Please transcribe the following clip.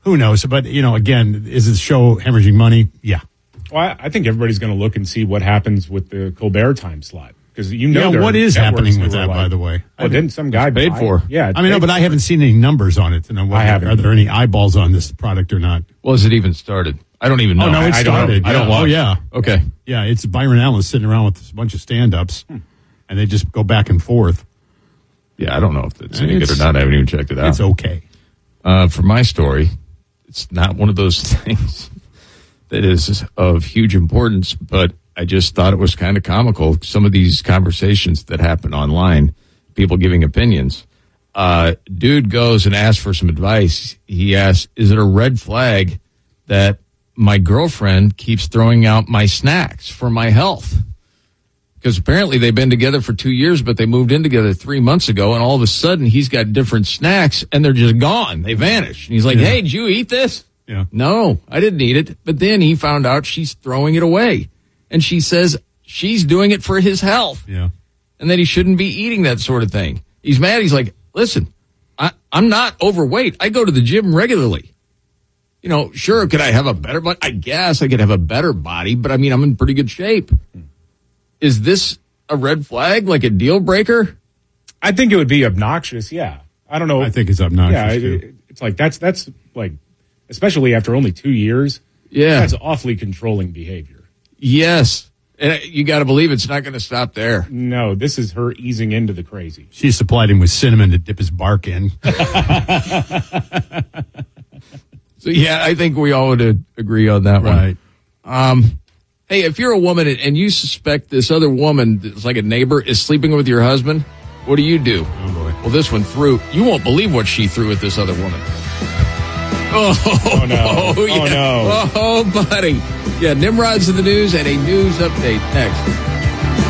Who knows? But, again, is the show hemorrhaging money? Yeah. Well, I think everybody's going to look and see what happens with the Colbert time slot. Because what is happening with that, by the way? Well, didn't some guy paid for? Yeah. But I haven't seen any numbers on it to know are there any eyeballs on this product or not. Well, has it even started? I don't even know. Oh, no, it started. I don't watch. Oh, yeah. Okay. Yeah, it's Byron Allen sitting around with a bunch of stand-ups, and they just go back and forth. Yeah, I don't know if it's any good or not. I haven't even checked it out. It's okay. For my story, it's not one of those things that is of huge importance, but I just thought it was kind of comical. Some of these conversations that happen online, people giving opinions. Dude goes and asks for some advice. He asks, is it a red flag that my girlfriend keeps throwing out my snacks for my health? Because apparently they've been together for 2 years, but they moved in together 3 months ago, and all of a sudden he's got different snacks, and they're just gone. They vanish. And he's like, hey, did you eat this? Yeah. No, I didn't eat it. But then he found out she's throwing it away. And she says she's doing it for his health. Yeah. And that he shouldn't be eating that sort of thing. He's mad. He's like, listen, I'm not overweight. I go to the gym regularly. Sure, could I have a better body? I guess I could have a better body, but I'm in pretty good shape. Is this a red flag, like a deal breaker? I think it would be obnoxious, yeah. I don't know. I think it's obnoxious, yeah, it's like, that's like, especially after only 2 years. Yeah. That's awfully controlling behavior. Yes. And you got to believe it's not going to stop there. No, this is her easing into the crazy. She supplied him with cinnamon to dip his bark in. So, yeah, I think we all would agree on that one. Right. Hey, if you're a woman and you suspect this other woman that's like a neighbor is sleeping with your husband, what do you do? Oh, boy. Well, this one threw. You won't believe what she threw at this other woman. Oh, no. Oh, yeah. Oh, no. Oh, buddy. Yeah, Nimrod's in the news and a news update next.